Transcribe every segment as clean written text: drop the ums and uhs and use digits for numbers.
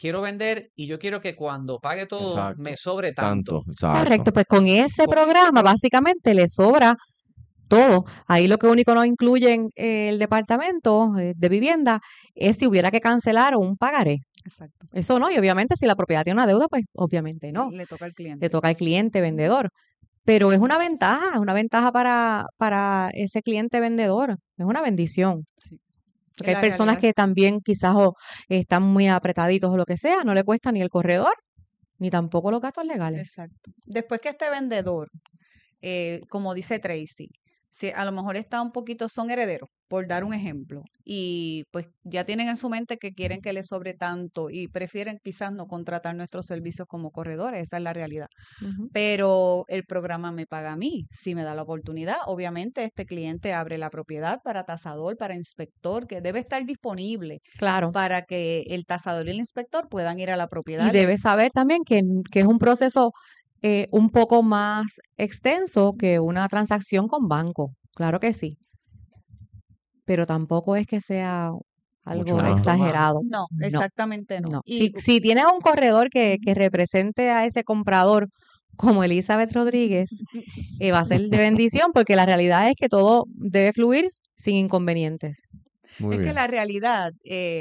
quiero vender y yo quiero que cuando pague todo Exacto. me sobre tanto. Exacto. Correcto, pues con ese Con programa este básicamente le sobra todo. Ahí lo que único no incluye en el departamento de vivienda es si hubiera que cancelar un pagaré. Exacto. Eso no, y obviamente si la propiedad tiene una deuda, pues obviamente no. Le toca al Le cliente. toca al cliente vendedor. Pero es una ventaja para ese cliente vendedor. Es una bendición. Sí. Porque hay La personas realidad que es, también quizás están muy apretaditos o lo que sea, no le cuesta ni el corredor, ni tampoco los gastos legales. exacto. Después que este vendedor, como dice Tracy, si a lo mejor está un poquito, son herederos, por dar un ejemplo, y pues ya tienen en su mente que quieren que les sobre tanto y prefieren quizás no contratar nuestros servicios como corredores, esa es la realidad. Ujú. Pero el programa me paga a mí, si me da la oportunidad. Obviamente este cliente abre la propiedad para tasador, para inspector, que debe estar disponible Claro. para que el tasador y el inspector puedan ir a la Y propiedad. debes saber también que es un proceso un poco más extenso que una transacción con banco. Claro que sí. Pero tampoco es que sea Mucho algo más. exagerado. No, No, exactamente no. no. Y Si tienes un corredor que represente a ese comprador como Elizabeth Rodríguez, va a ser de bendición porque la realidad es que todo debe fluir sin inconvenientes. Muy es que bien. la realidad,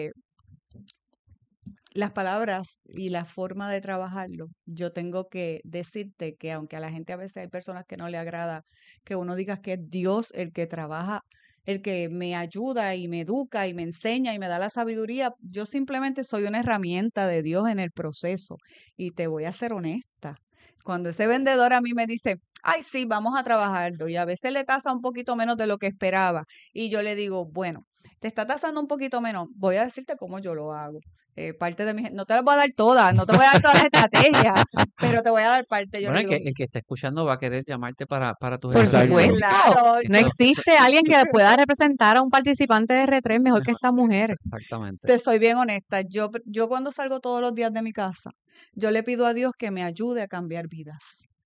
las palabras y la forma de trabajarlo, yo tengo que decirte que aunque a la gente a veces hay personas que no le agrada que uno diga que es Dios el que trabaja, el que me ayuda y me educa y me enseña y me da la sabiduría, yo simplemente soy una herramienta de Dios en el proceso. Y te voy a ser honesta. Cuando ese vendedor a mí me dice, ay, sí, vamos a trabajarlo, y a veces le tasa un poquito menos de lo que esperaba, y yo le digo, bueno, te está tasando un poquito menos, voy a decirte cómo yo lo hago. Parte de no te las voy a dar todas, no te voy a dar todas las estrategias, pero te voy a dar parte. Yo Bueno, le digo, el que está escuchando va a querer llamarte para tus Por Exacto. supuesto. claro, No Eso, existe alguien que pueda representar a un participante de R3 mejor que mejor. esta mujer. Exactamente. te soy bien honesta. Yo cuando salgo todos los días de mi casa, yo le pido a Dios que me ayude a cambiar vidas.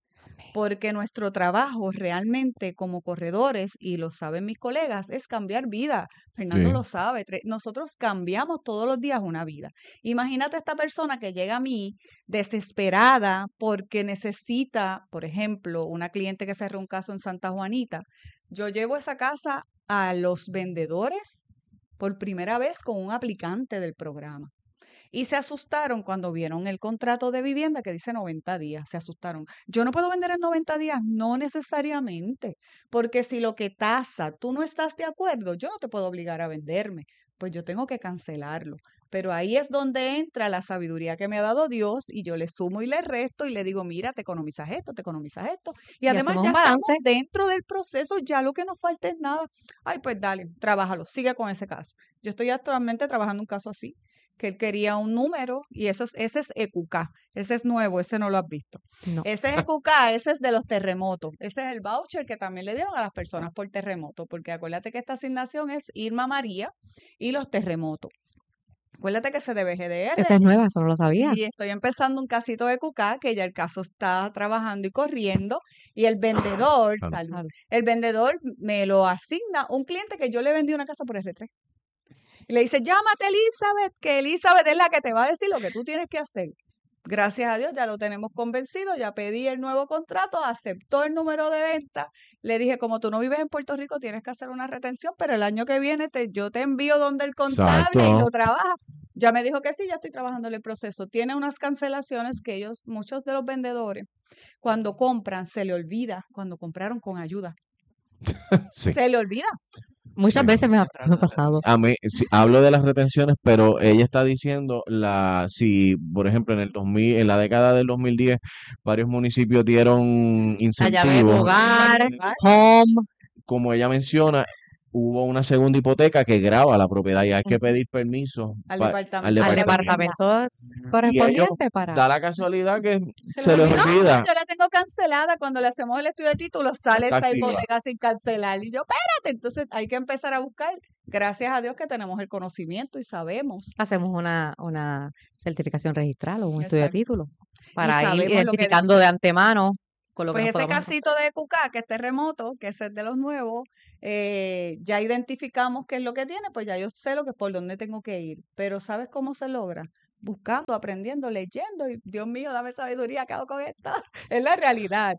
Porque nuestro trabajo realmente como corredores, y lo saben mis colegas, es cambiar vida. Fernando Sí. lo sabe, nosotros cambiamos todos los días una vida. Imagínate esta persona que llega a mí desesperada porque necesita, por ejemplo, una cliente que cerró un caso en Santa Juanita. Yo llevo esa casa a los vendedores por primera vez con un aplicante del programa. Y se asustaron cuando vieron el contrato de vivienda que dice 90 días. Se asustaron. Yo no puedo vender en 90 días, no necesariamente, porque si lo que tasa tú no estás de acuerdo, yo no te puedo obligar a venderme, pues yo tengo que cancelarlo. Pero ahí es donde entra la sabiduría que me ha dado Dios y yo le sumo y le resto y le digo, mira, te economizas esto, te economizas esto. Y además hacemos ya un estamos balance. dentro del proceso, ya lo que nos falta es nada. Ay, pues dale, trabájalo, sigue con ese caso. Yo estoy actualmente trabajando un caso así que él quería un número y ese es EQK, ese es nuevo, ese no lo has visto. No. Ese es EQK, ese es de los terremotos, ese es el voucher que también le dieron a las personas por terremoto, porque acuérdate que esta asignación es Irma María y los terremotos. Acuérdate que se de BGDR. Esa es nueva, eso no lo sabía. Sí, estoy empezando un casito de EQK, que ya el caso está trabajando y corriendo, y el vendedor, Salud. el vendedor me lo asigna un cliente que yo le vendí una casa por R3. Y le dice, llámate Elizabeth, que Elizabeth es la que te va a decir lo que tú tienes que hacer. Gracias a Dios ya lo tenemos convencido, ya pedí el nuevo contrato, aceptó el número de venta. Le dije, como tú no vives en Puerto Rico, tienes que hacer una retención, pero el año que viene yo te envío donde el contable y Exacto. lo trabaja. Ya me dijo que sí, ya estoy trabajando en el proceso. Tiene unas cancelaciones que muchos de los vendedores, cuando compran, se le olvida cuando compraron con ayuda. Sí. Se le olvida. Muchas Sí. veces me ha pasado. A mí, sí, hablo de las retenciones, pero ella está diciendo si, por ejemplo, en la década del 2010, varios municipios dieron La llave del incentivos, hogar, home. como ella menciona, hubo una segunda hipoteca que grava la propiedad y hay que pedir permiso Al al departamento. Al a la departamento. departamento Y ellos, correspondiente para... da la casualidad que Se se les les olvidó, olvida. yo la tengo cancelada. Cuando le hacemos el estudio de título, sale Está esa activa. hipoteca sin cancelar. Y yo, espérate, entonces hay que empezar a buscar. Gracias a Dios que tenemos el conocimiento y sabemos. Hacemos una certificación registral o un estudio de Exacto. título Y para ir sabemos lo que identificando dice. de antemano con lo que Pues nos ese podemos encontrar. casito de Cucá, que es remoto, que ese es de los nuevos, ya identificamos qué es lo que tiene, pues ya yo sé lo que por dónde tengo que ir. Pero ¿sabes cómo se logra? buscando, aprendiendo, leyendo, y Dios mío, dame sabiduría, ¿qué hago con esto? Es la realidad.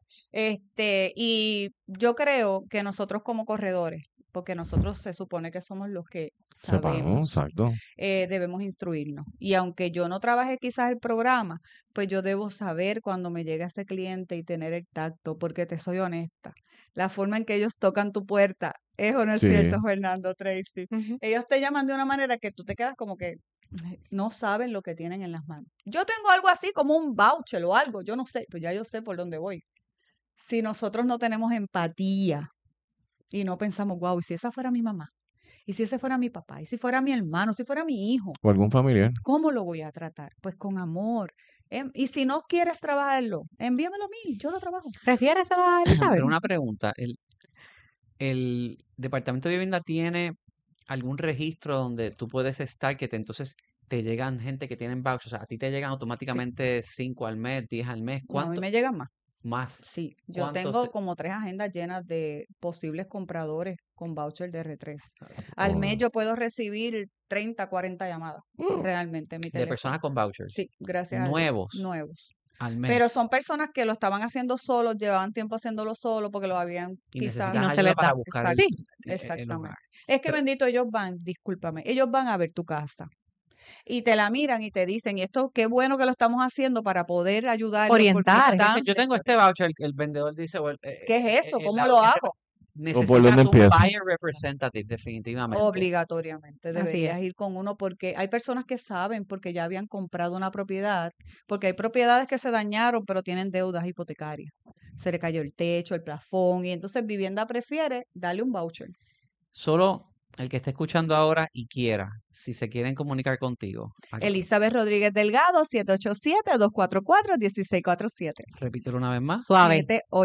Y yo creo que nosotros como corredores, porque nosotros se supone que somos los que Sepamos, sabemos, exacto. debemos instruirnos. Y aunque yo no trabaje quizás el programa, pues yo debo saber cuando me llega ese cliente y tener el tacto, porque te soy honesta, la forma en que ellos tocan tu puerta, ¿es o no es Sí. cierto, Fernando, Tracy? Ujú. Ellos te llaman de una manera que tú te quedas como que no saben lo que tienen en las manos. Yo tengo algo así como un voucher o algo, yo no sé, pues ya yo sé por dónde voy. Si nosotros no tenemos empatía y no pensamos, wow, ¿y si esa fuera mi mamá? ¿Y si ese fuera mi papá? ¿Y si fuera mi hermano? ¿Si fuera mi hijo? O algún familiar. ¿Cómo lo voy a tratar? Pues con amor. Y si no quieres trabajarlo, envíamelo a mí, yo lo trabajo. Refiéreselo a Elizabeth. Pero una pregunta, ¿el Departamento de Vivienda tiene algún registro donde tú puedes estar entonces te llegan gente que tienen vouchers? O sea, a ti te llegan Sí. automáticamente 5 al mes, 10 al mes. No, a mí ¿Cuánto me llegan más. más? Sí, yo ¿Cuántos tengo te- como 3 agendas llenas de posibles compradores con voucher de R3. Al mes Oh. yo puedo recibir 30, 40 llamadas realmente en mi de teléfono. personas con vouchers? Sí, gracias a Dios. Nuevos Nuevos. al Pero mes. son personas que lo estaban haciendo solos, llevaban tiempo haciéndolo solo porque lo habían Y quizás... necesitan no se ayuda les para da. buscar Exacto, Sí. el exactamente. hogar. Es que Pero bendito, ellos van, discúlpame, ellos van a ver tu casa y te la miran y te dicen, y esto qué bueno que lo estamos haciendo para poder ayudarlos porque Orientar. dice, están... yo tengo este voucher, el vendedor dice, ¿Qué es eso? ¿Cómo la lo gente hago? O por dónde necesitas un empiezo. buyer representative, definitivamente. Obligatoriamente Así deberías es. ir con uno porque hay personas que saben porque ya habían comprado una propiedad, porque hay propiedades que se dañaron pero tienen deudas hipotecarias. Se le cayó el techo, el plafón y entonces Vivienda prefiere darle un voucher. Solo el que esté escuchando ahora y quiera, si se quieren comunicar contigo, Elizabeth Rodríguez Delgado, 787-244-1647. repítelo una vez más. Suave.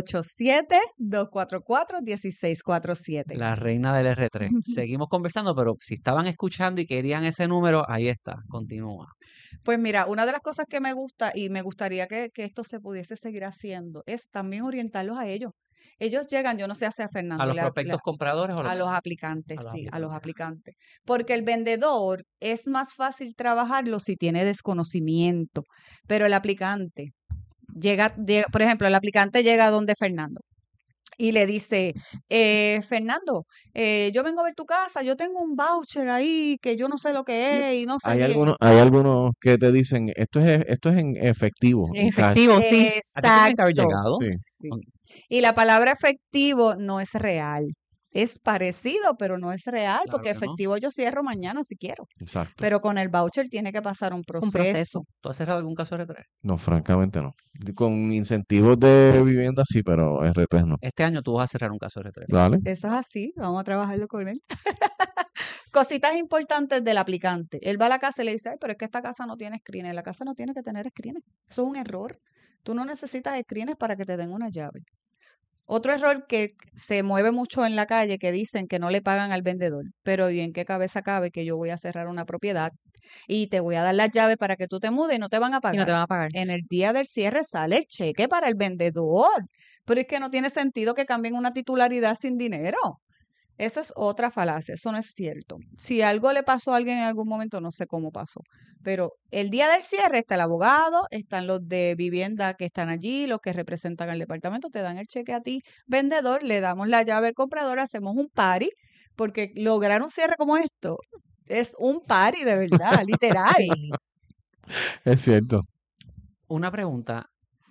787-244-1647. La reina del R3. Seguimos conversando, pero si estaban escuchando y querían ese número, ahí está, continúa. Pues mira, una de las cosas que me gusta y me gustaría que esto se pudiese seguir haciendo es también orientarlos a ellos. Ellos llegan, yo no sé hacia ¿A Fernando, los prospectos compradores o a los los aplicantes, a los sí, a los aplicantes? aplicantes. Porque el vendedor es más fácil trabajarlo si tiene desconocimiento, pero el aplicante llega, por ejemplo, el aplicante llega donde Fernando y le dice, Fernando, yo vengo a ver tu casa, yo tengo un voucher ahí que yo no sé lo que es y no sé. Hay algunos que te dicen, esto es en efectivo, En en cash. efectivo, sí. ¿A ti tiene que haber Exacto. llegado? Sí. Sí. Ok. Y la palabra efectivo no es real. Es parecido, pero no es real, Claro porque que no. efectivo yo cierro mañana si quiero. Exacto. Pero con el voucher tiene que pasar un proceso. ¿Tú has cerrado algún caso R3? No, francamente no. Con incentivos de vivienda sí, pero R3 no. Este año tú vas a cerrar un caso R3. ¿Vale? Eso es así, vamos a trabajarlo con él. Cositas importantes del aplicante. Él va a la casa y le dice, ay, pero es que esta casa no tiene screener. La casa no tiene que tener screener. Eso es un error. Tú no necesitas screener para que te den una llave. Otro error que se mueve mucho en la calle, que dicen que no le pagan al vendedor, pero ¿y en qué cabeza cabe que yo voy a cerrar una propiedad y te voy a dar las llaves para que tú te mudes y no te van a Y pagar? no te van a pagar. En el día del cierre sale el cheque para el vendedor, pero es que no tiene sentido que cambien una titularidad sin dinero. Eso es otra falacia, eso no es cierto. Si algo le pasó a alguien en algún momento, no sé cómo pasó, pero el día del cierre está el abogado, están los de vivienda que están allí, los que representan al departamento, te dan el cheque a ti, vendedor, le damos la llave al comprador, hacemos un party, porque lograr un cierre como esto es un party de verdad, literal. Sí. Es cierto. Una pregunta.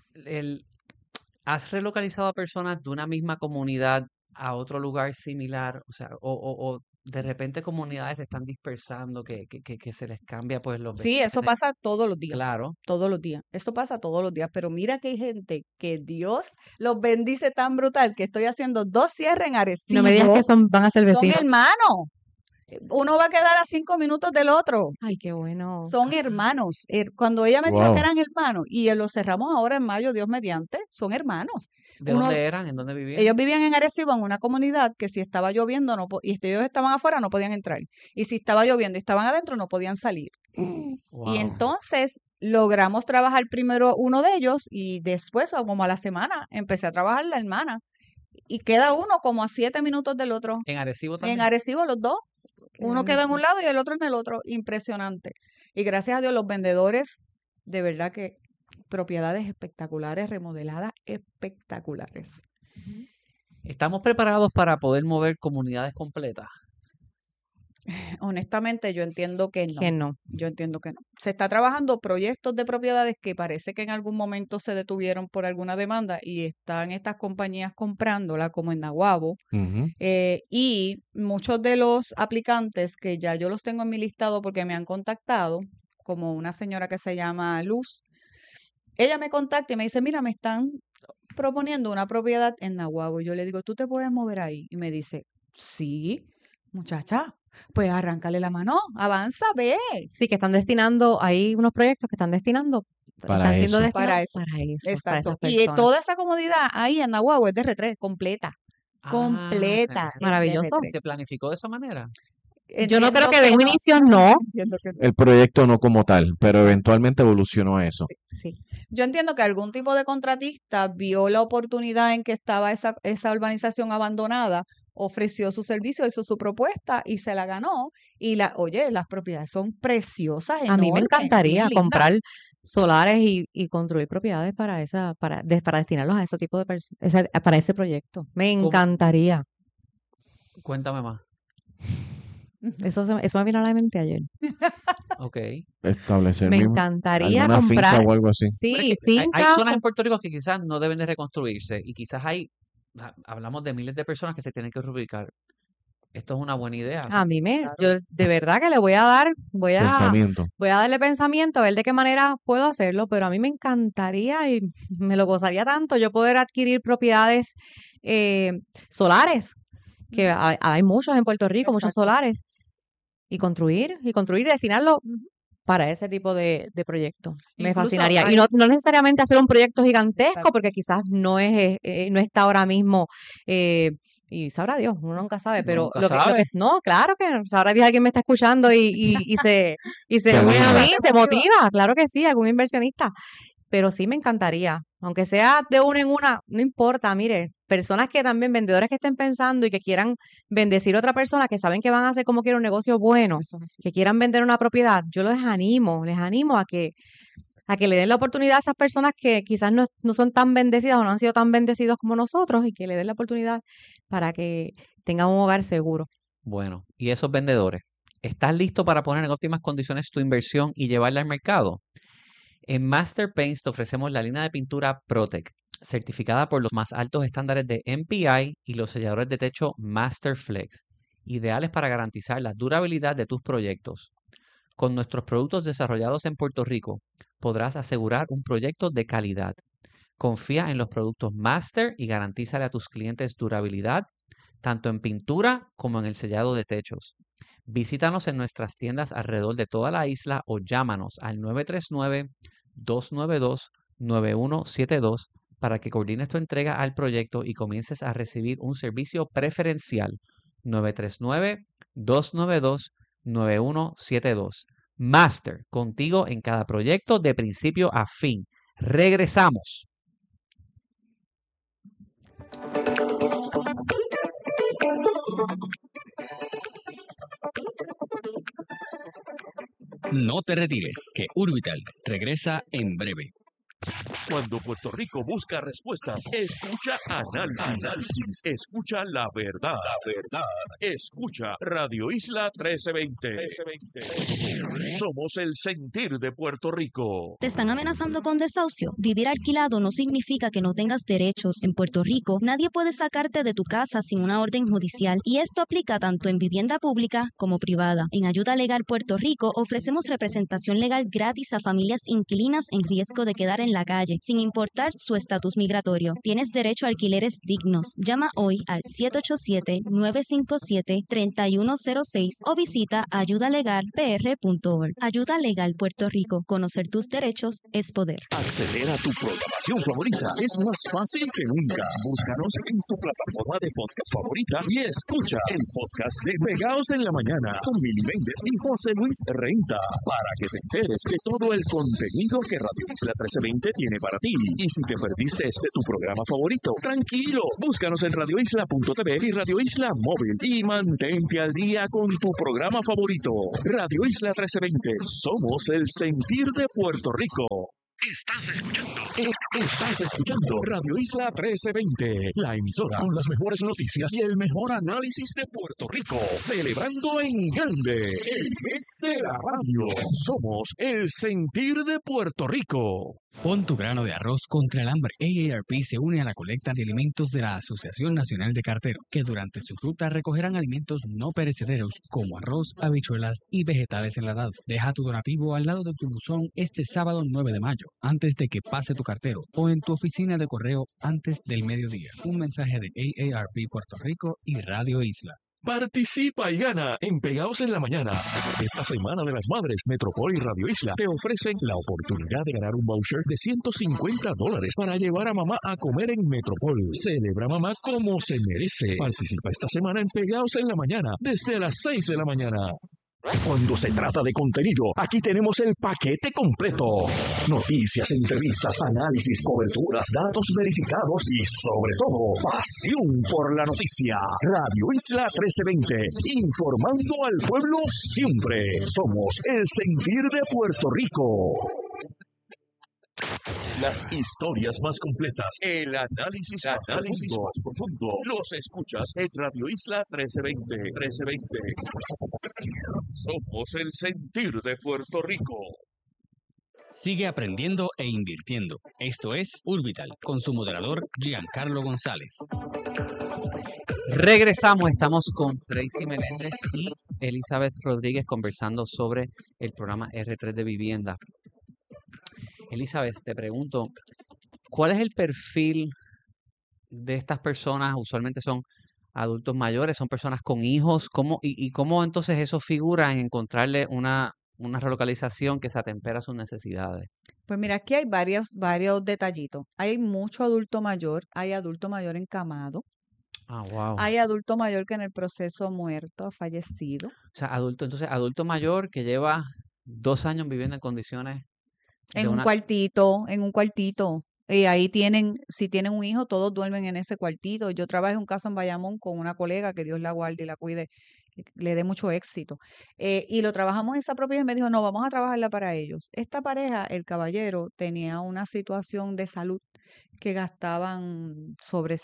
¿Has relocalizado a personas de una misma comunidad a otro lugar similar? O sea, o de repente comunidades se están dispersando, que se les cambia pues los Sí, eso vecinos. pasa todos los días. Claro. Todos los días. Eso pasa todos los días. Pero mira que hay gente que Dios los bendice tan brutal que estoy haciendo 2 cierres en Arecibo. No me digas que van a ser Son vecinos. hermanos. Uno va a quedar a 5 minutos del otro. Ay, qué bueno. Son hermanos. Cuando ella me dijo Wow. que eran hermanos y los cerramos ahora en mayo, Dios mediante, son hermanos. ¿De Uno- dónde eran? ¿En dónde vivían? Ellos vivían en Arecibo, en una comunidad que si estaba lloviendo y ellos estaban afuera no podían entrar. Y si estaba lloviendo y estaban adentro no podían salir. Wow. Y entonces logramos trabajar primero uno de ellos y después, o como a la semana, empecé a trabajar la hermana. Y queda uno como a 7 minutos del otro. ¿En Arecibo En también? Arecibo los dos. Uno queda en un lado y el otro en el otro. Impresionante. Y gracias a Dios, los vendedores, de verdad que propiedades espectaculares, remodeladas espectaculares. ¿Estamos preparados para poder mover comunidades completas? Honestamente, yo entiendo que no. Que no. Yo entiendo que no. Se está trabajando proyectos de propiedades que parece que en algún momento se detuvieron por alguna demanda y están estas compañías comprándola, como en Naguabo. Ujú. Y muchos de los aplicantes que ya yo los tengo en mi listado porque me han contactado, como una señora que se llama Luz, ella me contacta y me dice, mira, me están proponiendo una propiedad en Naguabo. Y yo le digo, ¿tú te puedes mover ahí? Y me dice, sí, muchacha, pues arráncale la mano, avanza, ve. Sí, que están destinando, hay unos proyectos que están destinando, Para están siendo eso. destinados Para eso. para eso, para Exacto. esas Y personas. toda esa comodidad ahí en Naguabo es de R3, completa. Ah, Completa. es de Maravilloso. R3. ¿se planificó de esa manera? Yo no creo Entiendo que de un no. inicio no. Entiendo que no. El proyecto no como tal, pero Exacto. eventualmente evolucionó a eso. Sí. Yo entiendo que algún tipo de contratista vio la oportunidad en que estaba esa urbanización abandonada, ofreció su servicio, hizo su propuesta y se la ganó. Y oye, las propiedades son preciosas, A mí me enormes, encantaría bien lindas. comprar solares y construir propiedades para destinarlos a ese tipo de personas, para ese proyecto. Me ¿Cómo? encantaría. Cuéntame más. Eso me vino a la mente ayer. Ok. Establecer Me mismo encantaría alguna finca comprar, o algo así. sí, Porque hay finca. zonas en Puerto Rico que quizás no deben de reconstruirse y quizás hablamos de miles de personas que se tienen que reubicar. Esto es una buena idea. A mí Claro. yo de verdad que le voy a dar, voy Pensamiento. a darle pensamiento a ver de qué manera puedo hacerlo, pero a mí me encantaría y me lo gozaría tanto yo poder adquirir propiedades solares, que hay muchos en Puerto Rico, muchos Exacto. solares, y construir y destinarlo para ese tipo de proyectos. Me Incluso fascinaría. Y hay- no necesariamente hacer un proyecto gigantesco, Exacto. porque quizás no está ahora mismo, y sabrá Dios, uno nunca sabe, pero Nunca sabe. no, claro que sabrá Dios alguien me está escuchando y se Se une a anima. mí, se motiva, claro que sí, algún inversionista. Pero sí me encantaría, aunque sea de una en una, no importa, mire, personas que también, vendedores que estén pensando y que quieran bendecir a otra persona, que saben que van a hacer como quiera un negocio bueno, Eso es así. que quieran vender una propiedad, yo les animo a que le den la oportunidad a esas personas que quizás no son tan bendecidas o no han sido tan bendecidos como nosotros y que le den la oportunidad para que tengan un hogar seguro. Bueno, y esos vendedores, ¿estás listo para poner en óptimas condiciones tu inversión y llevarla al mercado? En Master Paints te ofrecemos la línea de pintura Protec, certificada por los más altos estándares de MPI y los selladores de techo Master Flex, ideales para garantizar la durabilidad de tus proyectos. Con nuestros productos desarrollados en Puerto Rico, podrás asegurar un proyecto de calidad. Confía en los productos Master y garantízale a tus clientes durabilidad, tanto en pintura como en el sellado de techos. Visítanos en nuestras tiendas alrededor de toda la isla o llámanos al 939-292-9172 para que coordines tu entrega al proyecto y comiences a recibir un servicio preferencial. 939-292-9172. Master, contigo en cada proyecto de principio a fin. Regresamos. No te retires, que Urbital regresa en breve. Cuando Puerto Rico busca respuestas, escucha análisis. Escucha la verdad. Escucha Radio Isla 1320. Somos el sentir de Puerto Rico. ¿Te están amenazando con desahucio? Vivir alquilado no significa que no tengas derechos. En Puerto Rico, nadie puede sacarte de tu casa sin una orden judicial, y esto aplica tanto en vivienda pública como privada. En Ayuda Legal Puerto Rico ofrecemos representación legal gratis a familias inquilinas en riesgo de quedar en la calle, sin importar su estatus migratorio. Tienes derecho a alquileres dignos. Llama hoy al 787-957-3106 o visita ayudalegalpr.org. Ayuda Legal Puerto Rico. Conocer tus derechos es poder. Acceder a tu programación favorita es más fácil que nunca. Búscanos en tu plataforma de podcast favorita y escucha el podcast de Pegaos en la Mañana con Mili Méndez y José Luis Renta, para que te enteres de todo el contenido que Radio Isla 1320 tiene para ti. Y si te perdiste tu programa favorito, tranquilo, búscanos en radioisla.tv y Radio Isla Móvil y mantente al día con tu programa favorito. Radio Isla 1320, somos el sentir de Puerto Rico. Estás escuchando Radio Isla 1320, la emisora con las mejores noticias y el mejor análisis de Puerto Rico, celebrando en grande el mes de la radio. Somos el sentir de Puerto Rico. Pon tu grano de arroz contra el hambre. AARP se une a la colecta de alimentos de la Asociación Nacional de Carteros, que durante su ruta recogerán alimentos no perecederos como arroz, habichuelas y vegetales enlatados. Deja tu donativo al lado de tu buzón este sábado 9 de mayo, antes de que pase tu cartero, o en tu oficina de correo antes del mediodía. Un mensaje de AARP Puerto Rico y Radio Isla. Participa y gana en Pegados en la Mañana. Esta Semana de las Madres, Metropol y Radio Isla te ofrecen la oportunidad de ganar un voucher de $150 para llevar a mamá a comer en Metropol. Celebra mamá como se merece. Participa esta semana en Pegados en la Mañana, desde las 6 de la mañana. Cuando se trata de contenido, aquí tenemos el paquete completo. Noticias, entrevistas, análisis, coberturas, datos verificados y, sobre todo, pasión por la noticia. Radio Isla 1320, informando al pueblo siempre. Somos el sentir de Puerto Rico. Las historias más completas, el análisis más profundo, los escuchas en Radio Isla 1320. Somos el sentir de Puerto Rico. Sigue aprendiendo e invirtiendo. Esto es Urbital, con su moderador Giancarlo González. Regresamos, estamos con Tracy Meléndez y Elizabeth Rodríguez conversando sobre el programa R3 de vivienda. Elizabeth, te pregunto, ¿cuál es el perfil de estas personas? Usualmente son adultos mayores, son personas con hijos. ¿Cómo entonces eso figura en encontrarle una relocalización que se atempera a sus necesidades? Pues mira, aquí hay varios detallitos. Hay mucho adulto mayor, hay adulto mayor encamado, Ah, wow. hay adulto mayor que en el proceso muerto, ha fallecido. O sea, adulto mayor que lleva 2 años viviendo en condiciones de En un una... cuartito. Y ahí si tienen un hijo, todos duermen en ese cuartito. Yo trabajé un caso en Bayamón con una colega, que Dios la guarde y la cuide, le dé mucho éxito. Y lo trabajamos en esa propiedad y me dijo, no, vamos a trabajarla para ellos. Esta pareja, el caballero, tenía una situación de salud que gastaban sobre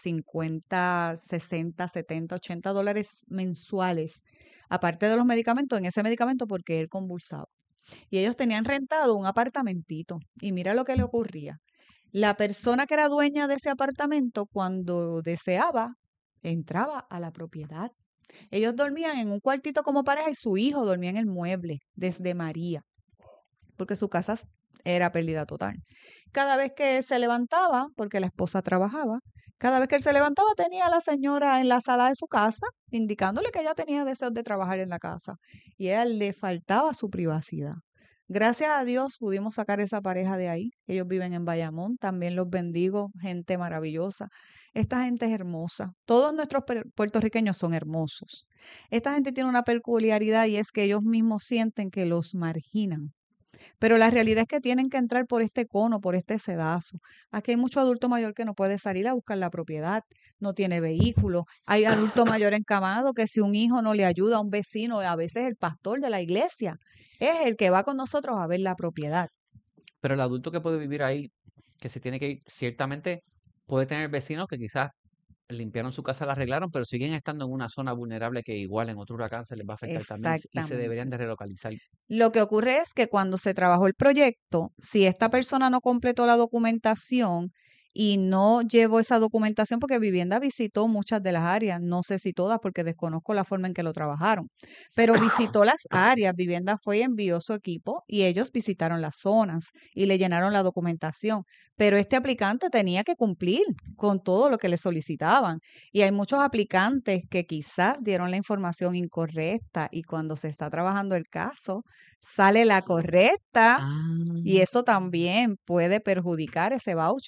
50, 60, 70, $80 mensuales, aparte de los medicamentos, en ese medicamento porque él convulsaba. Y ellos tenían rentado un apartamentito. Y mira lo que le ocurría. La persona que era dueña de ese apartamento, cuando deseaba, entraba a la propiedad. Ellos dormían en un cuartito como pareja y su hijo dormía en el mueble desde María, porque su casa era pérdida total. Cada vez que él se levantaba, porque la esposa trabajaba, cada vez que él se levantaba tenía a la señora en la sala de su casa, indicándole que ella tenía deseos de trabajar en la casa y a él le faltaba su privacidad. Gracias a Dios pudimos sacar esa pareja de ahí. Ellos viven en Bayamón, también los bendigo, gente maravillosa. Esta gente es hermosa. Todos nuestros puertorriqueños son hermosos. Esta gente tiene una peculiaridad y es que ellos mismos sienten que los marginan. Pero la realidad es que tienen que entrar por este cono, por este sedazo. Aquí hay mucho adulto mayor que no puede salir a buscar la propiedad, no tiene vehículo. Hay adulto mayor encamado que si un hijo no le ayuda a un vecino, a veces el pastor de la iglesia es el que va con nosotros a ver la propiedad. Pero el adulto que puede vivir ahí, que se tiene que ir, ciertamente puede tener vecinos que quizás limpiaron su casa, la arreglaron, pero siguen estando en una zona vulnerable que igual en otro huracán se les va a afectar también y se deberían de relocalizar. Lo que ocurre es que cuando se trabajó el proyecto, si esta persona no completó la documentación y no llevó esa documentación, porque Vivienda visitó muchas de las áreas, no sé si todas porque desconozco la forma en que lo trabajaron, pero visitó las áreas, Vivienda fue y envió su equipo y ellos visitaron las zonas y le llenaron la documentación, pero este aplicante tenía que cumplir con todo lo que le solicitaban y hay muchos aplicantes que quizás dieron la información incorrecta y cuando se está trabajando el caso sale la correcta y eso también puede perjudicar ese voucher.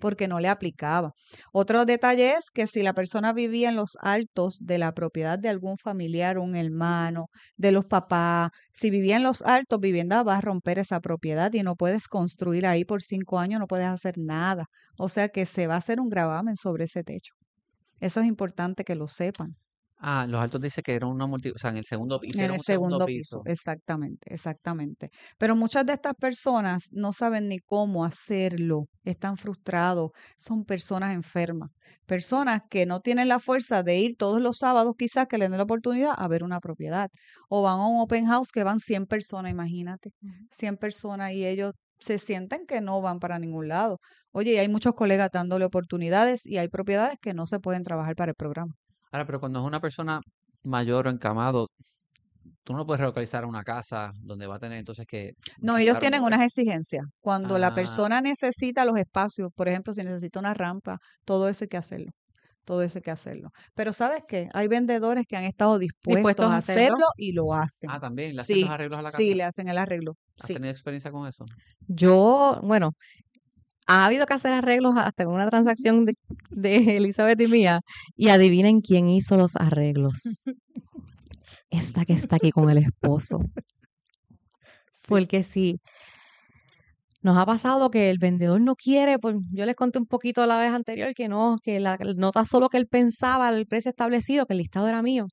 porque no le aplicaba. Otro detalle es que si la persona vivía en los altos de la propiedad de algún familiar, un hermano, de los papás, si vivía en los altos, vivienda va a romper esa propiedad y no puedes construir ahí por 5 años, no puedes hacer nada. O sea que se va a hacer un gravamen sobre ese techo. Eso es importante que lo sepan. Ah, los altos dice que era o sea, en el segundo, En hicieron el un segundo segundo piso, piso. exactamente, exactamente. Pero muchas de estas personas no saben ni cómo hacerlo, están frustrados, son personas enfermas, personas que no tienen la fuerza de ir todos los sábados quizás que le den la oportunidad a ver una propiedad, o van a un open house que van 100 personas, imagínate, 100 personas y ellos se sienten que no van para ningún lado. Oye, y hay muchos colegas dándole oportunidades y hay propiedades que no se pueden trabajar para el programa. Ahora, pero cuando es una persona mayor o encamado, tú no lo puedes relocalizar a una casa donde va a tener entonces que No, ellos quitar o tienen mover. unas exigencias. Cuando la Ah, persona necesita los espacios, por ejemplo, si necesita una rampa, todo eso hay que hacerlo. Todo eso hay que hacerlo. Pero ¿sabes qué? Hay vendedores que han estado dispuestos Dispuestos a a hacerlo. hacerlo y lo hacen. también, le hacen los Sí, arreglos a la sí, casa. le hacen el arreglo. ¿Has Sí. tenido experiencia con eso? Yo, bueno, ha habido que hacer arreglos hasta en una transacción de Elizabeth y mía. Y adivinen quién hizo los arreglos. Esta que está aquí con el esposo. Porque sí, nos ha pasado que el vendedor no quiere, pues yo les conté un poquito la vez anterior que no, que la nota solo que él pensaba el precio establecido, que el listado era mío.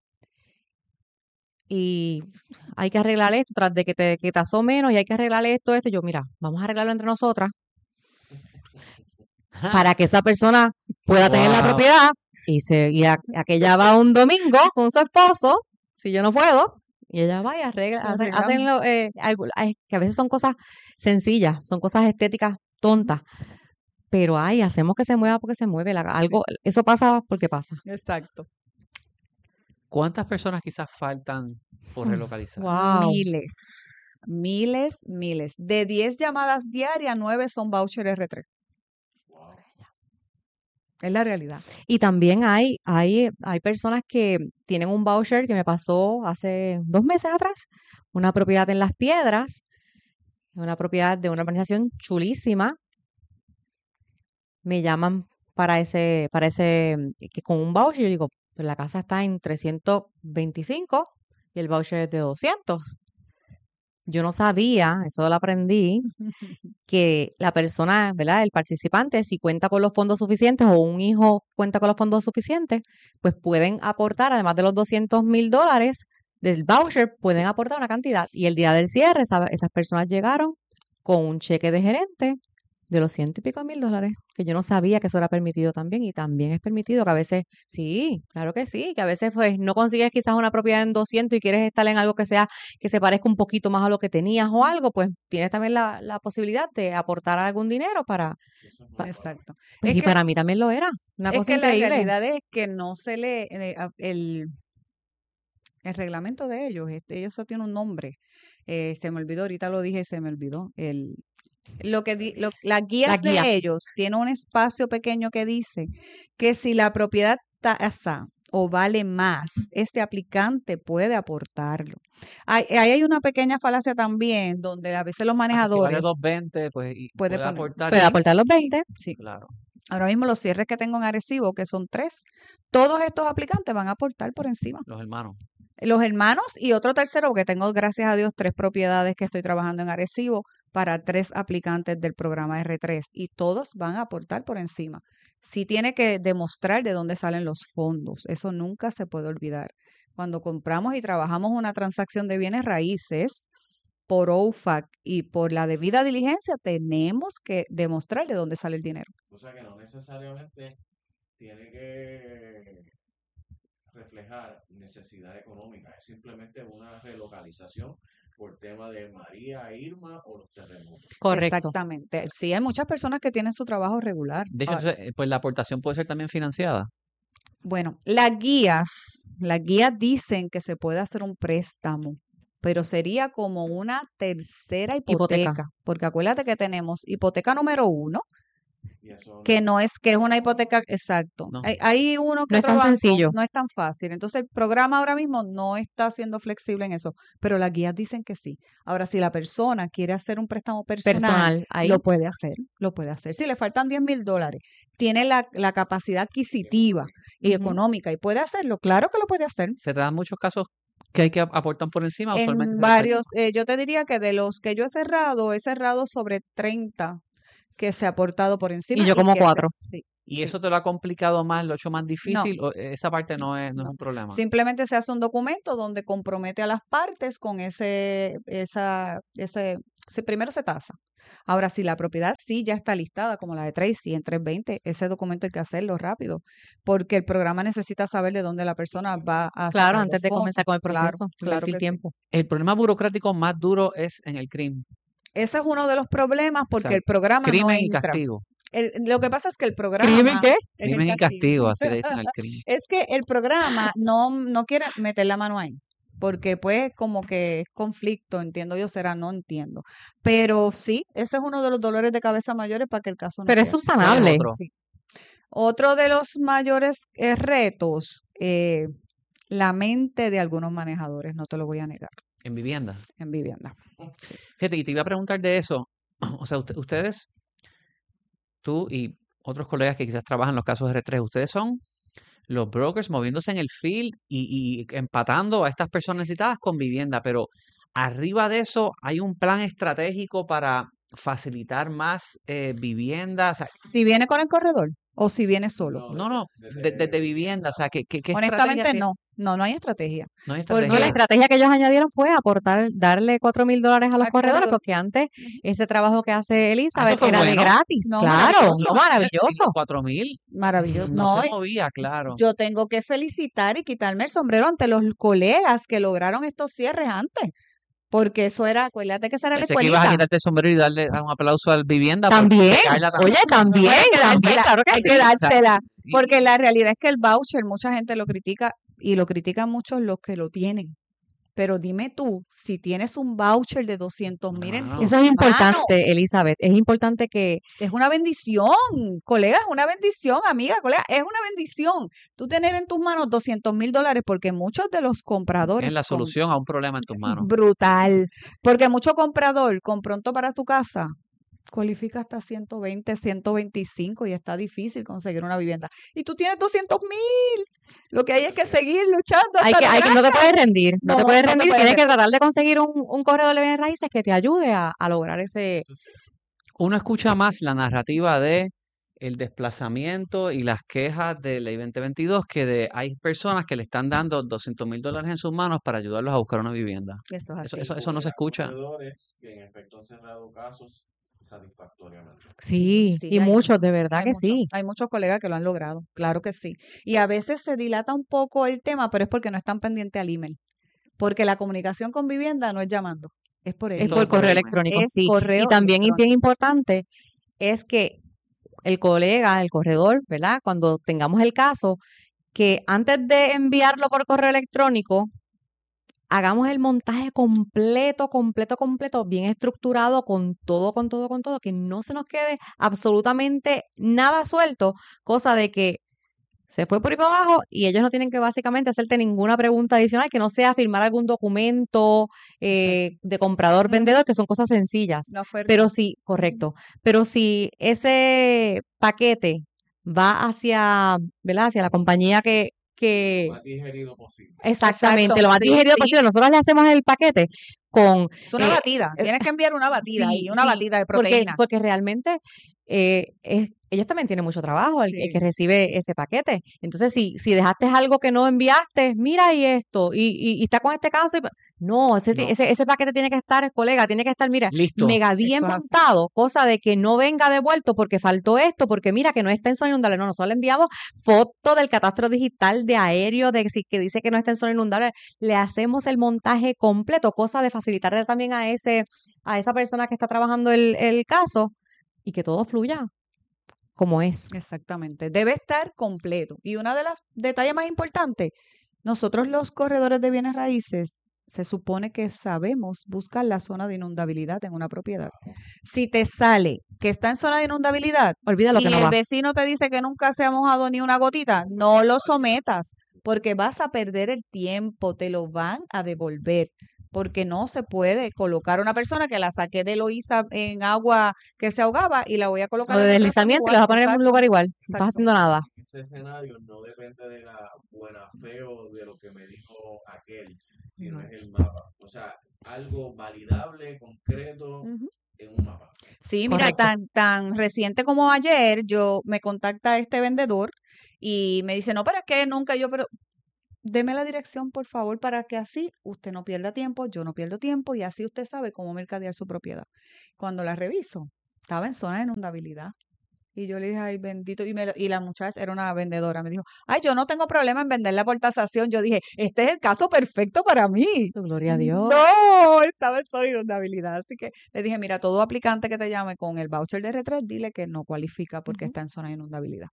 Y hay que arreglar esto, tras de que tasó menos y hay que arreglar esto. Yo, mira, vamos a arreglarlo entre nosotras para que esa persona pueda tener la Wow. propiedad y aquella va un domingo con su esposo, si yo no puedo, y ella va y arregla, hacen que a veces son cosas sencillas, son cosas estéticas tontas, pero hacemos que se mueva porque se mueve, algo, eso pasa porque pasa. Exacto. ¿Cuántas personas quizás faltan por relocalizar? Wow. Miles, miles, miles. De 10 llamadas diarias, 9 son voucher R3. Es la realidad. Y también hay personas que tienen un voucher que me pasó hace 2 meses atrás, una propiedad en Las Piedras, una propiedad de una organización chulísima. Me llaman para que con un voucher, yo digo, pues la casa está en 325 y el voucher es de 200. Yo no sabía, eso lo aprendí, que la persona, ¿verdad? El participante, si cuenta con los fondos suficientes o un hijo cuenta con los fondos suficientes, pues pueden aportar, además de los $200,000 del voucher, pueden aportar una cantidad. Y el día del cierre, esas personas llegaron con un cheque de gerente de los $100 y pico mil, que yo no sabía que eso era permitido también, y también es permitido que a veces, sí, claro que sí, que a veces pues no consigues quizás una propiedad en 200 y quieres estar en algo que se parezca un poquito más a lo que tenías o algo, pues tienes también la posibilidad de aportar algún dinero Exacto. pues, Es y que, para mí también lo era, una es cosa que la increíble. realidad es que no se le... el reglamento de ellos, ellos eso tiene un nombre. Se me olvidó, ahorita lo dije, se me olvidó. Las guías Las guías. de ellos tienen un espacio pequeño que dice que si la propiedad tasa o vale más, este aplicante puede aportarlo. Ahí hay una pequeña falacia también, donde a veces los Si vale manejadores 220, pues puede puede poner. aportar. Puede aportar los 20. Sí. Claro. Ahora mismo los cierres que tengo en Arecibo, que son 3, todos estos aplicantes van a aportar por encima. Los hermanos. Los hermanos y otro tercero, porque tengo, gracias a Dios, 3 propiedades que estoy trabajando en Arecibo para 3 aplicantes del programa R3 y todos van a aportar por encima. Sí tiene que demostrar de dónde salen los fondos, eso nunca se puede olvidar. Cuando compramos y trabajamos una transacción de bienes raíces por OFAC y por la debida diligencia, tenemos que demostrar de dónde sale el dinero. O sea que no necesariamente tiene que reflejar necesidad económica, es simplemente una relocalización por tema de María, Irma o los terremotos. Correcto. Exactamente. Sí, hay muchas personas que tienen su trabajo regular. De hecho, Ahora, entonces, pues la aportación puede ser también financiada. bueno, las guías dicen que se puede hacer un préstamo, pero sería como una tercera hipoteca, porque acuérdate que tenemos hipoteca número 1, Y eso que no, que es una hipoteca, exacto. No. Hay uno que No es otro tan banco, sencillo. no es tan fácil. Entonces, el programa ahora mismo no está siendo flexible en eso, pero las guías dicen que sí. Ahora, si la persona quiere hacer un préstamo personal, Ahí. lo puede hacer, lo puede hacer. Si le faltan $10,000, tiene la capacidad adquisitiva y Ujú. económica y puede hacerlo, claro que lo puede hacer. Se te dan muchos casos que hay que aportar por encima, usualmente En se les varios, yo te diría que de los que yo he cerrado sobre 30 que se ha aportado por encima Y yo como que se- 4. sí, ¿Y sí. eso te lo ha complicado más, lo ha hecho más No, difícil? ¿O esa parte no es no. un problema? Simplemente se hace un documento donde compromete a las partes con primero se tasa. Ahora, si la propiedad sí ya está listada, como la de Tracy en 320, ese documento hay que hacerlo rápido, porque el programa necesita saber de dónde la persona va a Claro, sacar los antes de comenzar fondos. con el Claro, proceso, claro invertir que sí. tiempo. El problema burocrático más duro es en el crimen. Ese es uno de los problemas O porque sea, el programa no crimen y entra. castigo. Lo que pasa es que el ¿Crimen programa qué? es el Crimen y castigo. castigo, así le dicen al crimen. Es que el programa no quiere meter la mano ahí, porque pues como que es conflicto, entiendo yo, será, no entiendo. Pero sí, ese es uno de los dolores de cabeza mayores para que el caso no Pero es sea. ¿Cuál es subsanable. otro? Sí. Otro de los mayores retos, la mente de algunos manejadores, no te lo voy a negar, En vivienda. en vivienda. Sí. Fíjate, y te iba a preguntar de eso. O sea, ustedes, tú y otros colegas que quizás trabajan en los casos R3, ustedes son los brokers moviéndose en el field y empatando a estas personas necesitadas con vivienda, pero arriba de eso hay un plan estratégico para facilitar más viviendas. O sea, Si viene con el corredor o si viene solo. no, desde vivienda, o sea, ¿qué estrategia Honestamente tiene? no hay estrategia. No hay No, la estrategia. estrategia que ellos añadieron fue aportar, darle $4,000 a los Al corredores, corredor. porque antes Ujú. ese trabajo que hace Ah, Elizabeth eso fue era de bueno. gratis. No, Claro, maravilloso. no, Sin los maravilloso. 4,000 Maravilloso. no No, se movía, claro. yo tengo que felicitar y quitarme el sombrero ante los colegas que lograron estos cierres antes, porque eso era, acuérdate que esa era la Pensé que ibas a escuelita. quitarte el sombrero y darle un aplauso al vivienda por También, pegarla oye, también, Bueno, hay que también, dársela, claro que hay sí. que dársela, Sí. porque la realidad es que el voucher mucha gente lo critica y lo critican muchos los que lo tienen. Pero dime tú, si tienes un voucher de 200,000 en Claro. tus Eso es manos, importante, Elizabeth. Es importante que es una bendición, colega, es una bendición, amiga, colega, es una bendición. Tú tener en tus manos $200,000, porque muchos de los Es compradores la solución a un problema en tus manos. brutal, porque mucho comprador con pronto para su casa cualifica hasta 120, 125 y está difícil conseguir una vivienda. Y tú tienes 200,000. Lo que hay es que seguir luchando hasta no te puedes rendir, no te No, puedes no te rendir, puedes tienes que tratar de conseguir un corredor de bienes raíces que te ayude a lograr ese. Uno escucha más la narrativa de el desplazamiento y las quejas de Ley 2022 hay personas que le están dando $200,000 en sus manos para ayudarlos a buscar una vivienda. Eso es Eso, así. eso no se escucha. corredores que en efecto han cerrado casos satisfactoriamente. Sí, Sí, y hay muchos, de verdad hay que muchos, sí. hay muchos colegas que lo han logrado, claro que sí. Y a veces se dilata un poco el tema, pero es porque no están pendientes al email. Porque la comunicación con vivienda no es llamando, es por el Es todo por por correo email. electrónico, Es sí. Y correo también, y bien electrónico. importante, es que el colega, el corredor, ¿verdad? Cuando tengamos el caso, que antes de enviarlo por correo electrónico, hagamos el montaje completo, bien estructurado, con todo, que no se nos quede absolutamente nada suelto, cosa de que se fue por ahí para abajo y ellos no tienen que básicamente hacerte ninguna pregunta adicional que no sea firmar algún documento de comprador-vendedor, que son cosas sencillas. Una oferta. Pero sí, correcto. Pero si ese paquete va hacia, ¿verdad? Hacia la compañía que Lo más digerido posible. exactamente, Exacto, lo más sí, digerido sí. posible. Nosotros le hacemos el paquete con Es una batida. Tienes que enviar una batida sí, y una sí, batida de porque proteína. realmente ellos también tienen mucho trabajo, el Sí. que recibe ese paquete. Entonces, si dejaste algo que no enviaste, mira y esto, y está con este caso, no, ese paquete tiene que estar, colega, tiene que estar, mira, Listo. mega bien Eso es así. montado, cosa de que no venga devuelto porque faltó esto, porque mira que no está en zona inundable. No, nosotros le enviamos foto del catastro digital de aéreo, que dice que no está en zona inundable, le hacemos el montaje completo, cosa de facilitarle también a esa persona que está trabajando el caso y que todo fluya como es. Exactamente. Debe estar completo. Y una de las detalles más importantes, nosotros los corredores de bienes raíces se supone que sabemos buscar la zona de inundabilidad en una propiedad. Si te sale que está en zona de inundabilidad Olvida lo y que no el va. vecino te dice que nunca se ha mojado ni una gotita, no lo sometas, porque vas a perder el tiempo, te lo van a devolver, porque no se puede colocar una persona que la saqué de Loíza en agua que se ahogaba y la voy a O colocar de en otra zona deslizamiento y igual. los vas a poner en un Exacto, lugar igual. No estás exacto. haciendo nada. En ese escenario no depende de la buena fe o de lo que me dijo aquel, sino No. es el mapa. O sea, algo validable, concreto Ujú. en un mapa. Sí, mira, Correcto. tan reciente como ayer, me contacta este vendedor y me dice, no, pero es que nunca pero deme la dirección, por favor, para que así usted no pierda tiempo, yo no pierdo tiempo y así usted sabe cómo mercadear su propiedad. Cuando la reviso, estaba en zona de inundabilidad. Y yo le dije, ay, bendito. Y la muchacha era una vendedora. Me dijo, ay, yo no tengo problema en venderla por tasación. Yo dije, este es el caso perfecto para mí. Gloria a Dios. No, estaba en zona de inundabilidad. Así que le dije, mira, todo aplicante que te llame con el voucher de R3, dile que no cualifica porque Ujú. está en zona de inundabilidad.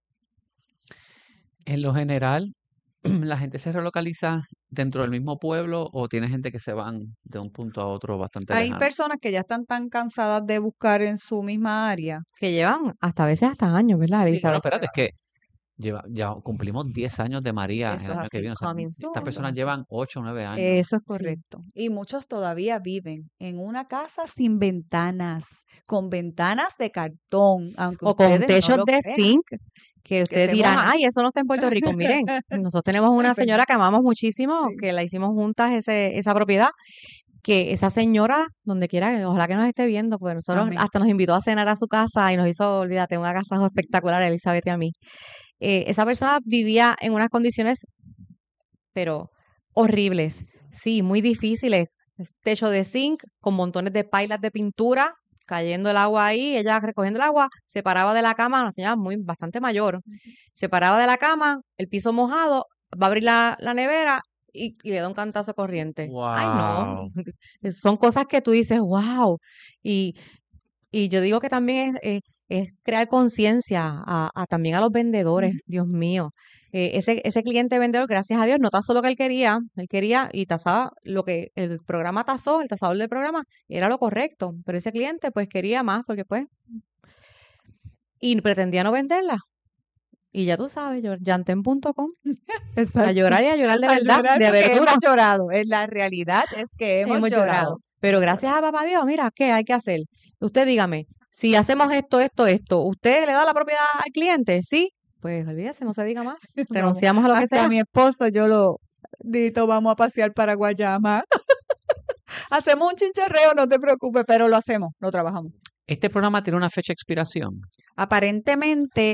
En lo general, ¿la gente se relocaliza dentro del mismo pueblo o tiene gente que se van de un punto a otro bastante Hay lejano? personas que ya están tan cansadas de buscar en su misma área. Que llevan hasta a veces hasta años, ¿verdad, Sí, Bueno, Elizabeth? espérate, es que ya cumplimos 10 años de María eso el es año que así. viene. O sea, Coming estas soon. Eso es personas así. llevan 8 o 9 años. Eso es Sí. correcto. Y muchos todavía viven en una casa sin ventanas, con ventanas de cartón, aunque O con ustedes no techos lo de crean, zinc, que que ustedes se dirán, mojan. ay, eso no está en Puerto Rico. Miren, nosotros tenemos una Ay, señora que amamos muchísimo, sí. que la hicimos juntas esa propiedad, que esa señora, donde quiera, ojalá que nos esté viendo, pues nosotros Amén. hasta nos invitó a cenar a su casa y nos hizo, olvídate, un agasajo espectacular a Elizabeth y a mí. Esa persona vivía en unas condiciones, pero horribles, sí, muy difíciles. Techo de zinc, con montones de pailas de pintura, cayendo el agua ahí, ella recogiendo el agua, se paraba de la cama, una señora bastante mayor, se paraba de la cama, el piso mojado, va a abrir la nevera y le da un cantazo de corriente. Ay, no, Wow. son cosas que tú dices, wow. Y, y yo digo que también es crear conciencia también a los vendedores, Ujú. Dios mío. Ese cliente vendedor, gracias a Dios, no tasó lo que él quería y tasaba lo que el programa tasó, el tasador del programa, era lo correcto, pero ese cliente pues quería más porque pues, y pretendía no venderla. Y ya tú sabes, yanten.com, a Exacto. llorar y a llorar de A verdad, llorar de porque abertura. hemos llorado. La realidad es que hemos Hemos llorado. llorado. Pero gracias a papá Dios, mira, ¿qué hay que hacer? Usted dígame, si hacemos esto, ¿usted le da la propiedad al cliente? Sí, pues olvídese, no se diga más. Vamos, Renunciamos a lo que hasta sea. mi esposo Dito, vamos a pasear para Guayama. Hacemos un chincharreo, no te preocupes, pero lo hacemos, lo trabajamos. Este programa tiene una fecha de expiración. Aparentemente,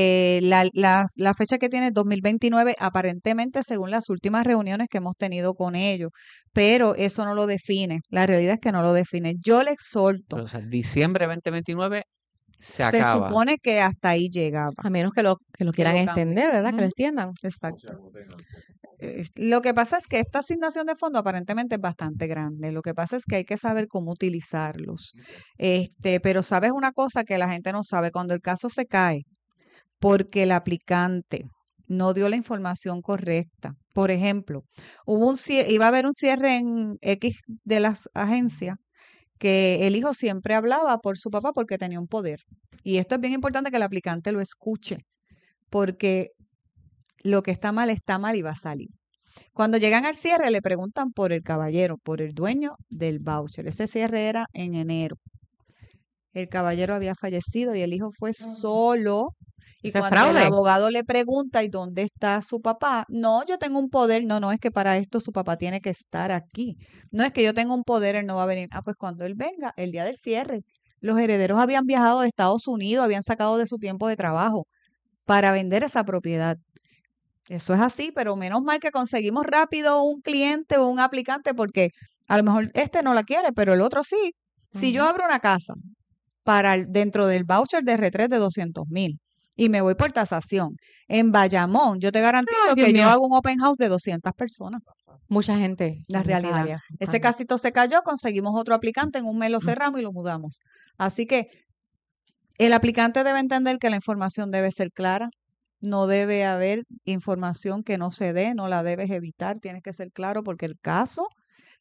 la fecha que tiene es 2029, aparentemente según las últimas reuniones que hemos tenido con ellos, pero eso no lo define. La realidad es que no lo define. Yo le exhorto, Pero, o sea, diciembre 2029 se se acaba. supone que hasta ahí llegaba. A menos que lo Que quieran lo cambien. extender, ¿verdad? Que lo Ujú. extiendan. O se Exacto. agoten antes. Lo que pasa es que esta asignación de fondos aparentemente es bastante grande. Lo que pasa es que hay que saber cómo utilizarlos. Pero sabes una cosa que la gente no sabe, cuando el caso se cae porque el aplicante no dio la información correcta. Por ejemplo, iba a haber un cierre en X de las agencias que el hijo siempre hablaba por su papá porque tenía un poder. Y esto es bien importante que el aplicante lo escuche, porque lo que está mal y va a salir. Cuando llegan al cierre le preguntan por el caballero, por el dueño del voucher. Ese cierre era en enero. El caballero había fallecido y el hijo fue solo. Y Eso es cuando el fraude. abogado le pregunta, ¿y dónde está su papá? No, yo tengo un poder. No, es que para esto su papá tiene que estar aquí. No es que yo tengo un poder, él no va a venir. Ah, pues cuando él venga, el día del cierre, los herederos habían viajado de Estados Unidos, habían sacado de su tiempo de trabajo para vender esa propiedad. Eso es así, pero menos mal que conseguimos rápido un cliente o un aplicante porque a lo mejor este no la quiere, pero el otro sí. Si yo Ujú. abro una casa dentro del voucher de R3 de 200,000 y me voy por tasación, en Bayamón yo te garantizo Ay, Dios que yo mío. hago un open house de 200 personas. Mucha gente La en esa realidad. área Ese buscando. casito se cayó, conseguimos otro aplicante, en un mes lo Mm. cerramos y lo mudamos. Así que el aplicante debe entender que la información debe ser clara. No debe haber información que no se dé, no la debes evitar, tienes que ser claro porque el caso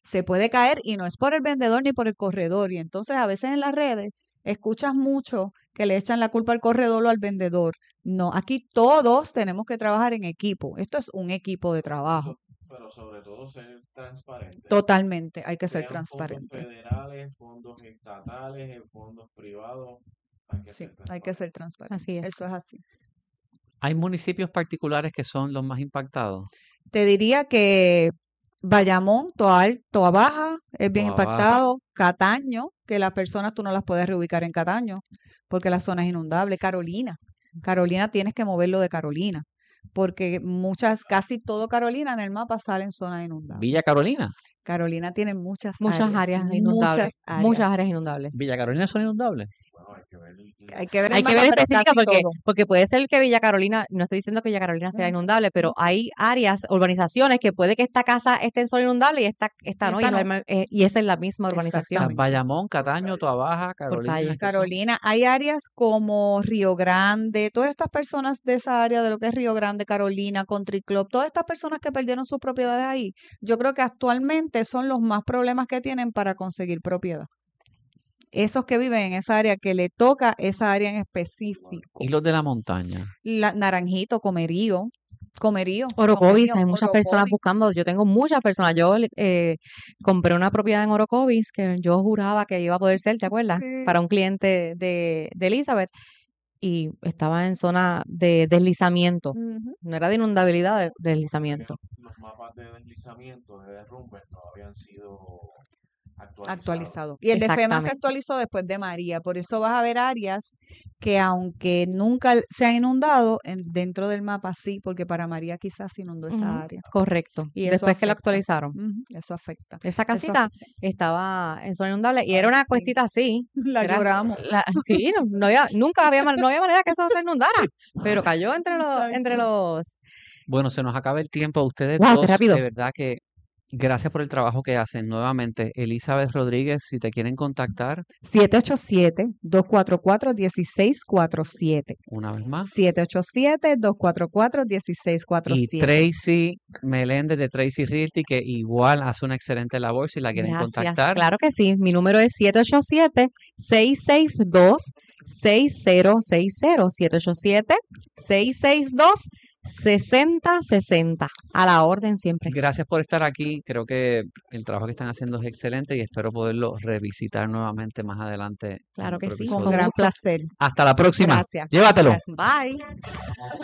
se puede caer y no es por el vendedor ni por el corredor. Y entonces a veces en las redes escuchas mucho que le echan la culpa al corredor o al vendedor. No, aquí todos tenemos que trabajar en equipo. Esto es un equipo de trabajo. Pero sobre todo ser transparente. Totalmente, hay que ser Sean fondos transparente. federales, fondos estatales, fondos privados. Hay que Sí, ser hay que ser transparente. Así es. Eso es así. ¿Hay municipios particulares que son los más impactados? Te diría que Bayamón, Toa Baja es bien Toa Baja. impactado. Cataño, que las personas tú no las puedes reubicar en Cataño porque la zona es inundable. Carolina tienes que moverlo de Carolina porque casi todo Carolina en el mapa sale en zona inundable. Villa Carolina. Carolina tiene muchas Muchas áreas inundables. muchas Muchas áreas. áreas inundables. Villa Carolina son inundables. Bueno, hay que ver Hay que ver el Hay que mapa, ver pero específica casi porque, todo. porque puede ser que Villa Carolina, no estoy diciendo que Villa Carolina sea Ujú. inundable, pero hay áreas, urbanizaciones que puede que esta casa esté en zona inundable y esta no, y, Esta no. y esa es la misma urbanización. Exactamente. Bayamón, Cataño, Toa Baja, Carolina. calles. esas son- Carolina, hay áreas como Río Grande, todas estas personas de esa área de lo que es Río Grande, Carolina, Country Club, todas estas personas que perdieron sus propiedades ahí, yo creo que actualmente son los más problemas que tienen para conseguir propiedad. Esos que viven en esa área, que le toca esa área en específico. Y los de la montaña. Naranjito, Comerío, Orocovis, hay muchas personas Orocovis. buscando, yo tengo muchas personas, yo compré una propiedad en Orocovis que yo juraba que iba a poder ser, ¿te acuerdas? Sí. Para un cliente de Elizabeth y estaba en zona de deslizamiento, Ujú. no era de inundabilidad, de deslizamiento. los mapas de deslizamiento, de derrumbe, no habían sido Actualizado. Y el de FEMA se Exactamente. actualizó después de María. Por eso vas a ver áreas que aunque nunca se han inundado, dentro del mapa sí, porque para María quizás se inundó esa Ujú, área. correcto. Y eso Después que la afecta. actualizaron. Ujú, eso afecta. Esa Eso casita afecta. estaba en zona inundable y Ay, era una sí. cuestita así. La Era, lloramos. sí, nunca había, no había manera que eso se inundara, pero cayó entre los. Bueno, se nos acaba el tiempo. Ustedes ¡Wow, qué dos, rápido! de verdad que gracias por el trabajo que hacen. Nuevamente, Elizabeth Rodríguez, si te quieren contactar, 787-244-1647. una vez más. 787-244-1647. Y Tracy Meléndez de Tracy Realty, que igual hace una excelente labor si la quieren Gracias, contactar. claro que sí. Mi número es 787-662-6060. 787-662-6060. A la orden siempre. Gracias por estar aquí. Creo que el trabajo que están haciendo es excelente y espero poderlo revisitar nuevamente más adelante en Claro que otro sí, Con episodio. gran gusto. placer. Hasta la próxima. Gracias. Llévatelo. Gracias. Bye.